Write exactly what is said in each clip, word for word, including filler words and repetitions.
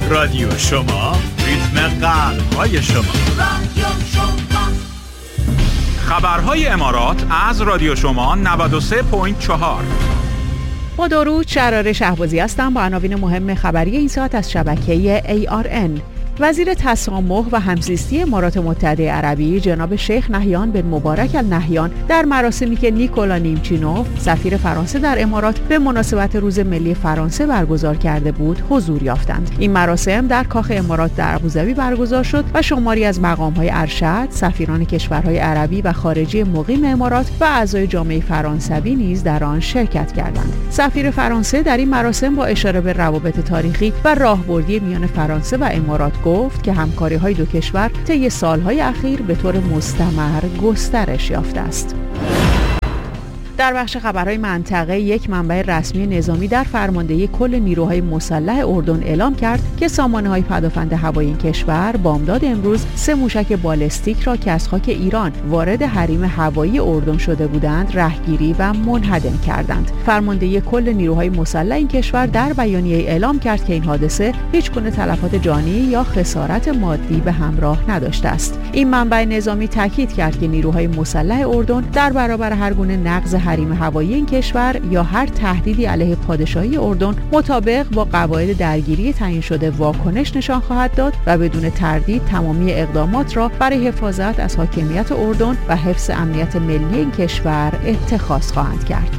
رادیو شما، ریتم قلب‌های شما. رادیو شما. خبرهای امارات از رادیو شما نود و سه و چهار. با درود، شهرار شهبازی هستم با عناوین مهم خبری این ساعت از شبکه ای آر ان. وزیر تسامح و همزیستی امارات متحده عربی جناب شیخ نهیان بن مبارک النهیان در مراسمی که نیکولا نیمچینوف سفیر فرانسه در امارات به مناسبت روز ملی فرانسه برگزار کرده بود حضور یافتند. این مراسم در کاخ امارات در ابوظبی برگزار شد و شماری از مقام‌های ارشد، سفیران کشورهای عربی و خارجی مقیم امارات و اعضای جامعه فرانسوی نیز در آن شرکت کردند. سفیر فرانسه در این مراسم با اشاره به روابط تاریخی و راهبردی میان فرانسه و امارات گفت که همکاری‌های دو کشور طی سال‌های اخیر به طور مستمر گسترش یافته است. در بخش خبرهای منطقه، یک منبع رسمی نظامی در فرماندهی کل نیروهای مسلح اردن اعلام کرد که سامانه‌های پدافند هوایی این کشور بامداد امروز سه موشک بالستیک را که از خاک ایران وارد حریم هوایی اردن شده بودند رهگیری و منهدم کردند. فرماندهی کل نیروهای مسلح این کشور در بیانیه اعلام کرد که این حادثه هیچگونه تلفات جانی یا خسارت مادی به همراه نداشته است. این منبع نظامی تاکید کرد که نیروهای مسلح اردن در برابر هر گونه نقض حریم هوایی این کشور یا هر تهدیدی علیه پادشاهی اردن مطابق با قواعد درگیری تعیین شده واکنش نشان خواهد داد و بدون تردید تمامی اقدامات را برای حفاظت از حاکمیت اردن و حفظ امنیت ملی این کشور اتخاذ خواهند کرد.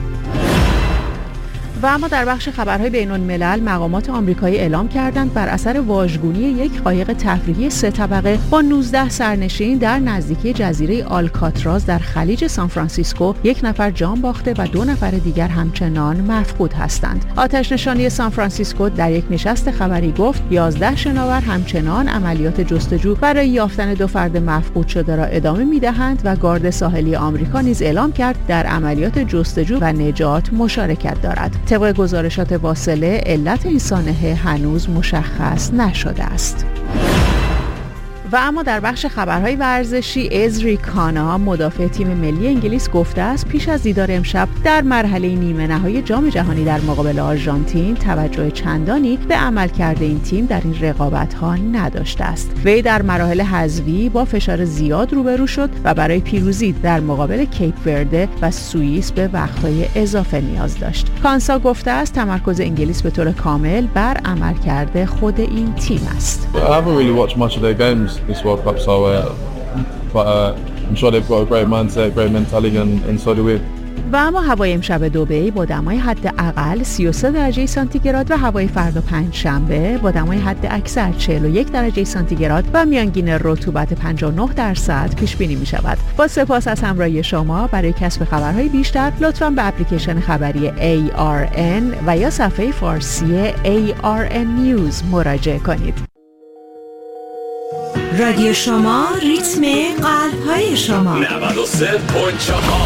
و اما در بخش خبرهای بین‌الملل، مقامات آمریکایی اعلام کردند بر اثر واژگونی یک قایق تفریحی سه طبقه با نوزده سرنشین در نزدیکی جزیره آلکاتراز در خلیج سانفرانسیسکو یک نفر جان باخته و دو نفر دیگر همچنان مفقود هستند. آتش نشانی سانفرانسیسکو در یک نشست خبری گفت یازده شناور همچنان عملیات جستجو برای یافتن دو فرد مفقود شده را ادامه می‌دهند و گارد ساحلی آمریکا نیز اعلام کرد در عملیات جستجو و نجات مشارکت دارد. طبق گزارشات واصله، علت این سانحه هنوز مشخص نشده است. و اما در بخش خبرهای ورزشی، ازری کانا مدافع تیم ملی انگلیس گفته است پیش از دیدار امشب در مرحله نیمه نهایی جام جهانی در مقابل آرژانتین توجه چندانی به عملکرد این تیم در این رقابت‌ها نداشته است. وی در مراحل حذفی با فشار زیاد روبرو شد و برای پیروزی در مقابل کیپ ورده و سوئیس به وقت‌های اضافه نیاز داشت. کانسا گفته است تمرکز انگلیس به طور کامل بر عملکرد خود این تیم است. This World Cup, so uh, but uh, I'm sure they've got a great mindset, great mentality, and, and so do we. و اما هوای امشب دبی با دمای حداقل سی و سه درجه سانتیگراد و هوای فردا پنجشنبه با دمای حد اکثر چهل و یک درجه سانتیگراد و میانگین رطوبت پنجاه و نه درصد پیش بینی می شود. با سپاس از همراهی شما. برای کسب خبرهای بیشتر لطفاً به اپلیکیشن خبری ای آر ان و یا صفحه فارسی ای آر ان نیوز مراجعه کنید. رادیو شما، ریتم قلب‌های شما. نود و سه و چهار.